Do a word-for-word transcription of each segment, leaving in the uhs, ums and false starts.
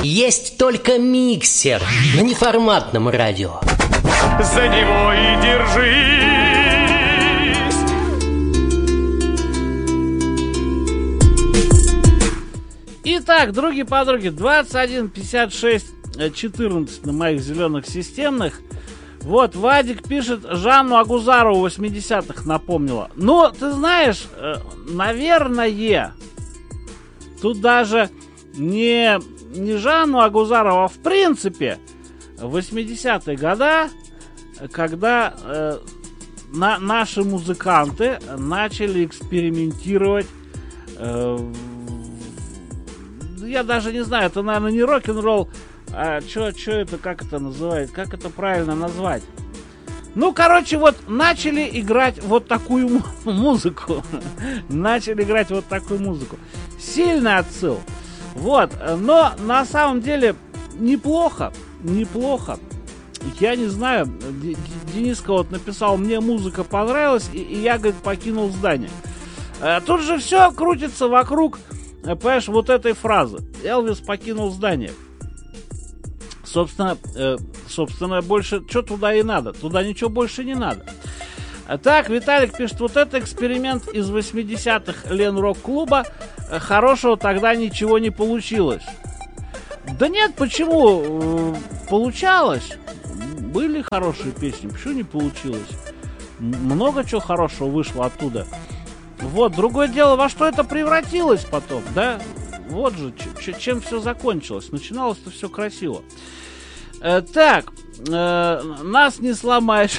Есть только миксер на неформатном радио. За него и держись. Итак, други-подруги, двадцать один пятьдесят шесть четырнадцать на моих зеленых системных. Вот, Вадик пишет, Жанну Агузарову восьмидесятых напомнила. Ну, ты знаешь, наверное, тут даже не, не Жанну Агузарову, а в принципе в восьмидесятые годы, когда э, на, наши музыканты начали экспериментировать, э, я даже не знаю, это, наверное, не рок-н-ролл, а что это, как это называют, как это правильно назвать? Ну, короче, вот начали играть вот такую музыку. Начали играть вот такую музыку. Сильный отсыл. Вот, но на самом деле неплохо, неплохо. Я не знаю, Дениска вот написал, мне музыка понравилась, и, и я, говорит, покинул здание. Тут же все крутится вокруг, понимаешь, вот этой фразы. Элвис покинул здание. Собственно, э, собственно, больше, что туда и надо? Туда ничего больше не надо. Так, Виталик пишет, вот это эксперимент из восьмидесятых Лен Рок-клуба. Хорошего тогда ничего не получилось. Да нет, почему? Получалось. Были хорошие песни, почему не получилось? Много чего хорошего вышло оттуда. Вот, другое дело, во что это превратилось потом, да? Вот же, чем все закончилось. Начиналось-то все красиво. Э, так, э, нас не сломаешь.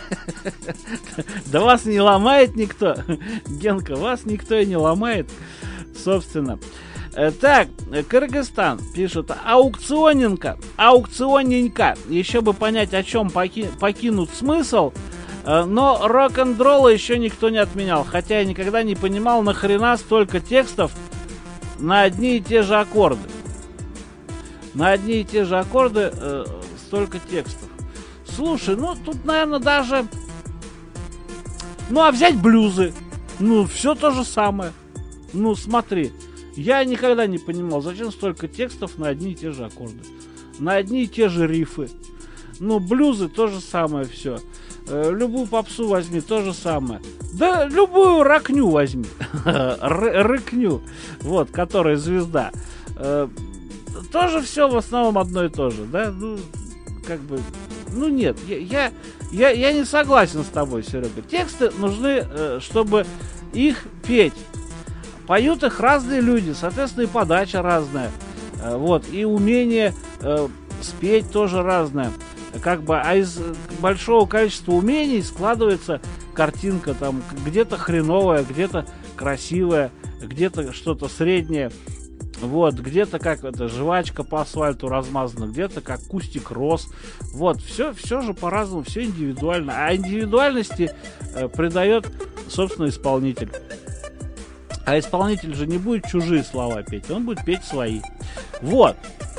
Да вас не ломает никто. Генка, вас никто и не ломает, собственно. Э, так, Кыргызстан пишет, аукционенко, аукционненько. Еще бы понять, о чем поки- покинут смысл. Э, но рок-н-ролла еще никто не отменял. Хотя я никогда не понимал, нахрена столько текстов на одни и те же аккорды. На одни и те же аккорды э, столько текстов. Слушай, ну тут, наверное, даже... Ну, а взять блюзы. Ну, все то же самое. Ну, смотри. Я никогда не понимал, зачем столько текстов на одни и те же аккорды. На одни и те же рифы. Ну, блюзы то же самое все. Э, любую попсу возьми, то же самое. Да любую ракню возьми. Рыкню. Вот, которая звезда. Э, тоже все в основном одно и то же, да? Ну, как бы... Ну, нет, я, я, я, я не согласен с тобой, Серега. Тексты нужны, э, чтобы их петь. Поют их разные люди, соответственно, и подача разная. Э, вот, и умение э, спеть тоже разное. Как бы, а из большого количества умений складывается картинка, там, где-то хреновая, где-то красивая, где-то что-то среднее. Вот, где-то как это, жвачка по асфальту размазана, где-то как кустик роз. Вот, все, все же по-разному, все индивидуально. А индивидуальности э, придает, собственно, исполнитель. А исполнитель же не будет чужие слова петь, он будет петь свои. Вот.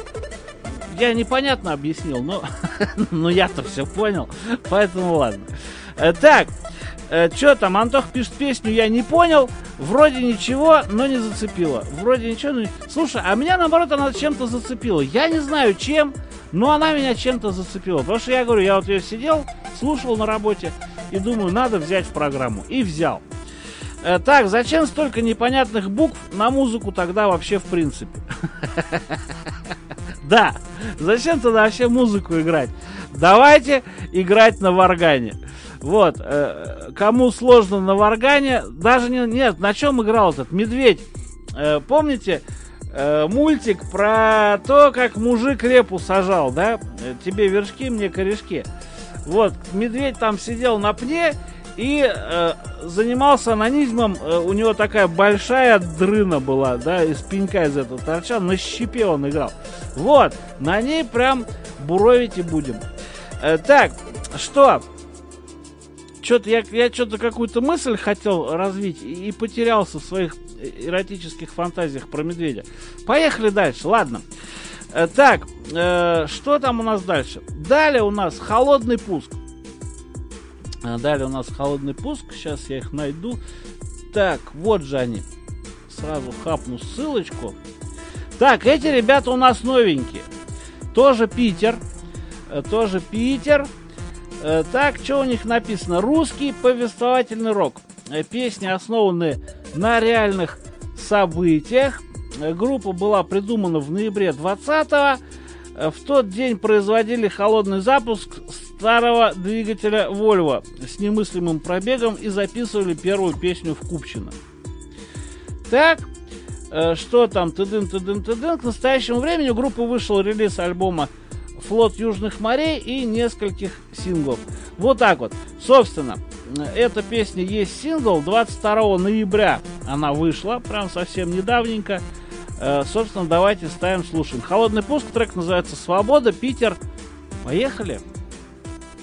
Я непонятно объяснил, но, но я-то все понял, поэтому ладно. Э, так, э, что там, Антох пишет песню, я не понял. Вроде ничего, но не зацепила. Вроде ничего, но... Слушай, а меня, наоборот, она чем-то зацепила. Я не знаю, чем, но она меня чем-то зацепила. Потому что я говорю, я вот ее сидел, слушал на работе и думаю, надо взять в программу. И взял. Э, так, зачем столько непонятных букв на музыку тогда вообще в принципе? Да, зачем тогда вообще музыку играть? Давайте играть на варгане. Вот, э, кому сложно на варгане, даже не, нет, на чем играл этот медведь? Э, помните э, мультик про то, как мужик репу сажал, да? Тебе вершки, мне корешки. Вот, медведь там сидел на пне и э, занимался онанизмом. Э, у него такая большая дрына была, да, из пенька из этого торчал, на щепе он играл. Вот, на ней прям буровить и будем. Э, так, что... Что-то я, я что-то какую-то мысль хотел развить и, и потерялся в своих эротических фантазиях про медведя. Поехали дальше, ладно. Э, так, э, что там у нас дальше? Далее у нас холодный пуск. Э, далее у нас холодный пуск. Сейчас я их найду. Так, вот же они. Сразу хапну ссылочку. Так, эти ребята у нас новенькие. Тоже Питер. э, Тоже Питер. Э, Так, что у них написано? Русский повествовательный рок. Э, Песни основаны на реальных событиях. Э, Группа была придумана в ноябре двадцатого. Э, В тот день производили холодный запуск старого двигателя Volvo с немыслимым пробегом и записывали первую песню в Купчино. Так, э, что там? Тыдын, тыдын, тыдын. К настоящему времени у группы вышел релиз альбома «Флот Южных морей» и нескольких синглов. Вот так вот. Собственно, эта песня есть сингл. двадцать второго ноября она вышла, прям совсем недавненько. Э, собственно, давайте ставим, слушаем. Холодный пуск, трек называется «Свобода», Питер. Поехали!